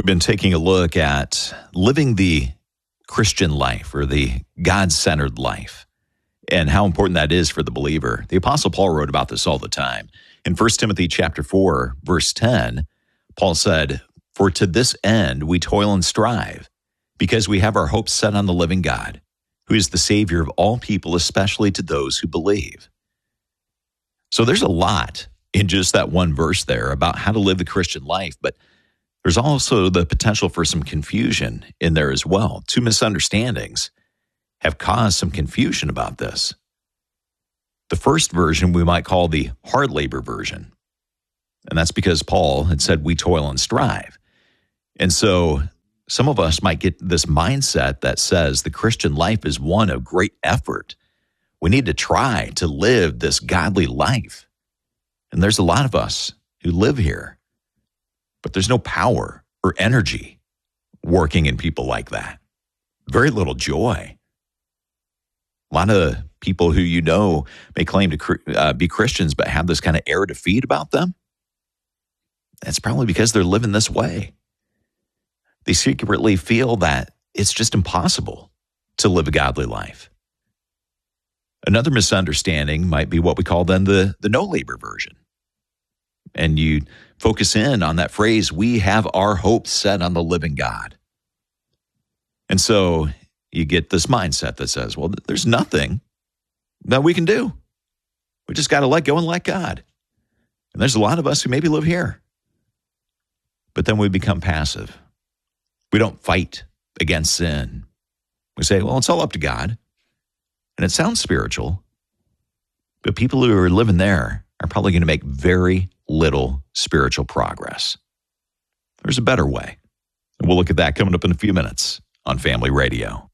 We've been taking a look at living the Christian life or the God-centered life and how important that is for the believer. The Apostle Paul wrote about this all the time. In 1 Timothy chapter 4, verse 10, Paul said, "For to this end we toil and strive, because we have our hopes set on the living God, who is the Savior of all people, especially to those who believe." So there's a lot in just that one verse there about how to live the Christian life, but there's also the potential for some confusion in there as well. Two misunderstandings have caused some confusion about this. The first version we might call the hard labor version, and that's because Paul had said we toil and strive. And so some of us might get this mindset that says the Christian life is one of great effort. We need to try to live this godly life. And there's a lot of us who live here, but there's no power or energy working in people like that. Very little joy. A lot of people who you know may claim to be Christians but have this kind of air of defeat about them. That's probably because they're living this way. They secretly feel that it's just impossible to live a godly life. Another misunderstanding might be what we call then the no labor version. And you focus in on that phrase, we have our hopes set on the living God. And so you get this mindset that says, well, there's nothing that we can do. We just got to let go and let God. And there's a lot of us who maybe live here. But then we become passive. We don't fight against sin. We say, well, it's all up to God. And it sounds spiritual. But people who are living there are probably going to make very little spiritual progress. There's a better way. And we'll look at that coming up in a few minutes on Family Radio.